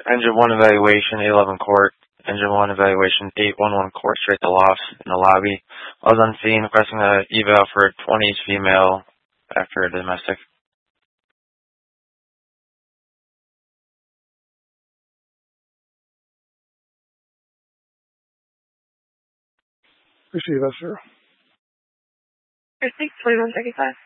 Engine 1 evaluation, 811 court. Engine 1 evaluation, 811 court, straight to lofts in the lobby. I was on scene requesting an eval for 20 female after a domestic. Receive that, sir. 62135.